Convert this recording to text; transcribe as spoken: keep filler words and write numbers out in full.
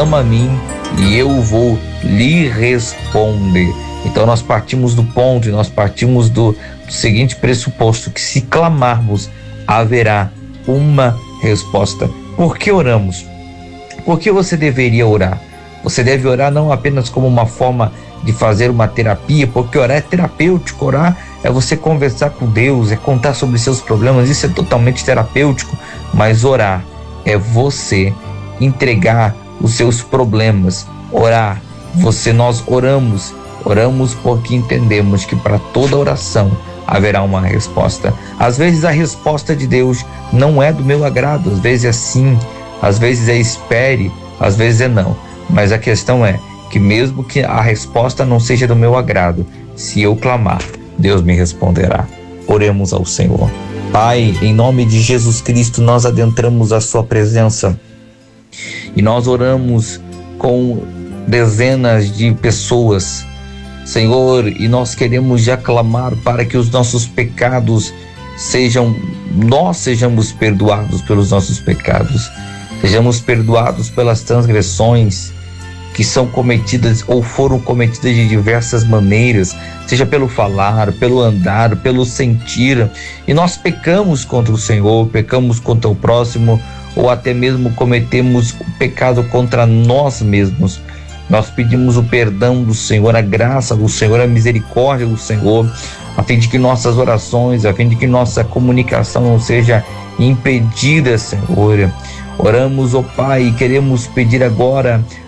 clama a mim e eu vou lhe responder. Então nós partimos do ponto e nós partimos do, do seguinte pressuposto, que se clamarmos, haverá uma resposta. Por que oramos? Por que você deveria orar? Você deve orar não apenas como uma forma de fazer uma terapia, porque orar é terapêutico. Orar é você conversar com Deus, é contar sobre seus problemas, isso é totalmente terapêutico. Mas orar é você entregar os seus problemas. Orar, você, nós oramos, oramos porque entendemos que para toda oração haverá uma resposta. Às vezes a resposta de Deus não é do meu agrado, às vezes é sim, às vezes é espere, às vezes é não. Mas a questão é que mesmo que a resposta não seja do meu agrado, se eu clamar, Deus me responderá. Oremos ao Senhor. Pai, em nome de Jesus Cristo, nós adentramos a sua presença e nós oramos com dezenas de pessoas, Senhor, e nós queremos já clamar para que os nossos pecados sejam, nós sejamos perdoados pelos nossos pecados, sejamos perdoados pelas transgressões que são cometidas ou foram cometidas de diversas maneiras, seja pelo falar, pelo andar, pelo sentir, e nós pecamos contra o Senhor, pecamos contra o próximo, ou até mesmo cometemos o pecado contra nós mesmos. Nós pedimos o perdão do Senhor, a graça do Senhor, a misericórdia do Senhor, a fim de que nossas orações, a fim de que nossa comunicação não seja impedida, Senhor. Oramos, ó Pai, e queremos pedir agora